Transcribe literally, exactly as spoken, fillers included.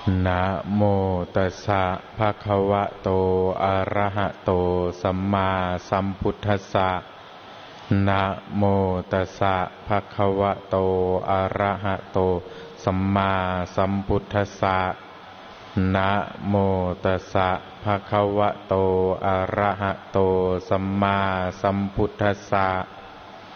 นะโมตัสสะภะคะวะโตอะระหะโตสัมมาสัมพุทธัสสะนะโมตัสสะภะคะวะโตอะระหะโตสัมมาสัมพุทธัสสะนะโมตัสสะภะคะวะโตอะระหะโตสัมมาสัมพุทธัสสะ